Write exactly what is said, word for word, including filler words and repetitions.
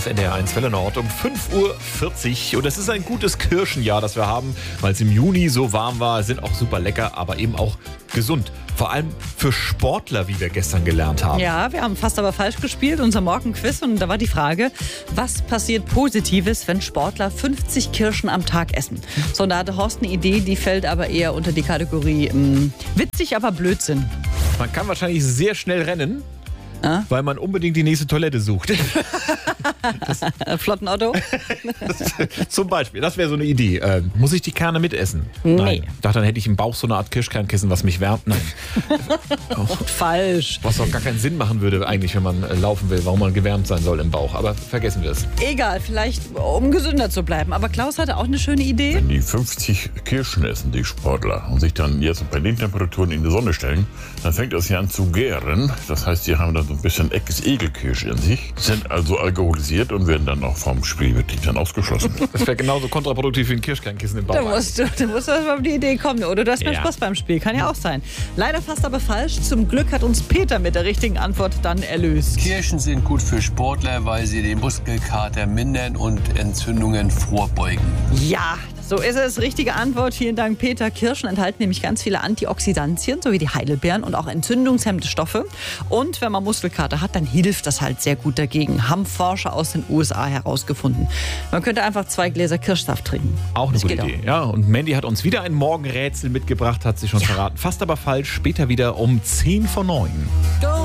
das N D R eins Welle Nord um fünf Uhr vierzig. Und es ist ein gutes Kirschenjahr, das wir haben, weil es im Juni so warm war. Sind auch super lecker, aber eben auch gesund. Vor allem für Sportler, wie wir gestern gelernt haben. Ja, wir haben fast aber falsch gespielt, unser Morgenquiz. Und da war die Frage, was passiert Positives, wenn Sportler fünfzig Kirschen am Tag essen? So, da hatte Horst eine Idee, die fällt aber eher unter die Kategorie mh, witzig, aber Blödsinn. Man kann wahrscheinlich sehr schnell rennen, Ah? weil man unbedingt die nächste Toilette sucht. Flotten Otto? Das, zum Beispiel, das wäre so eine Idee. Äh, muss ich die Kerne mitessen? Nee. Nein. Ich dachte, dann hätte ich im Bauch so eine Art Kirschkernkissen, was mich wärmt. Nein. Oh. Falsch. Was auch gar keinen Sinn machen würde eigentlich, wenn man äh, laufen will, warum man gewärmt sein soll im Bauch. Aber vergessen wir es. Egal, vielleicht um gesünder zu bleiben. Aber Klaus hatte auch eine schöne Idee. Wenn die fünfzig Kirschen essen, die Sportler, und sich dann jetzt bei den Temperaturen in die Sonne stellen, dann fängt das ja an zu gären. Das heißt, die haben dann so ein bisschen Eckes Egelkirsch in sich, sind also alkoholisiert und werden dann auch vom Spielbetrieb dann ausgeschlossen. Das wäre genauso kontraproduktiv wie ein Kirschkernkissen im Bauch. Da musst du, da musst du erst mal auf die Idee kommen. Oder du hast mehr Ja. Spaß beim Spiel. Kann ja auch sein. Leider fast aber falsch. Zum Glück hat uns Peter mit der richtigen Antwort dann erlöst. Kirschen sind gut für Sportler, weil sie den Muskelkater mindern und Entzündungen vorbeugen. Ja, so ist es. Richtige Antwort. Vielen Dank, Peter. Kirschen enthalten nämlich ganz viele Antioxidantien, sowie die Heidelbeeren und auch entzündungshemmende Stoffe. Und wenn man Muskelkater hat, dann hilft das halt sehr gut dagegen. Haben Forscher aus den U S A herausgefunden. Man könnte einfach zwei Gläser Kirschsaft trinken. Auch eine Das gute geht Idee. Ja, und Mandy hat uns wieder ein Morgenrätsel mitgebracht, hat sie schon verraten. Fast aber falsch. Später wieder um zehn vor neun. Go